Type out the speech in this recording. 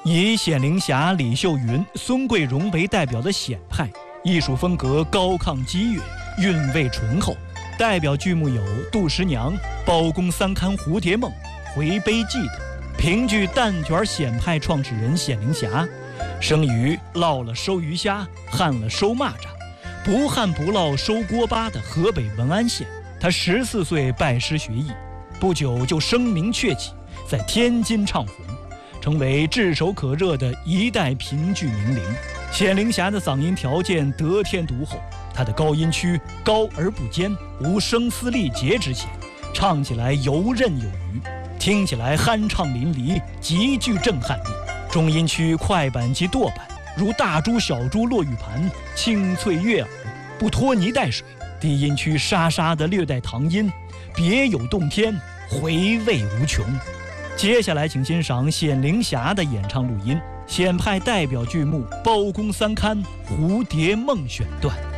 以显灵霞、李秀云、孙桂荣为代表的显派，艺术风格高亢激越，韵味醇厚。代表剧目有《杜十娘》《包公三勘蝴蝶梦》《回杯记》等。评剧蛋卷显派创始人显灵霞，生于烙了收鱼虾，旱了收蚂蚱，不旱不涝收锅巴的河北文安县。他14岁拜师学艺，不久就声名鹊起，在天津唱红，成为炙手可热的一代评剧名伶。显灵霞的嗓音条件得天独厚，她的高音区高而不尖，无声嘶力竭之嫌，唱起来游刃有余，听起来酣畅淋漓，极具震撼力。中音区快板及剁板，如大珠小珠落玉盘，清脆悦耳，不拖泥带水。低音区沙沙的略带唐音，别有洞天，回味无穷。接下来请欣赏显灵霞的演唱录音，显派代表剧目《包公三勘蝴蝶梦》选段。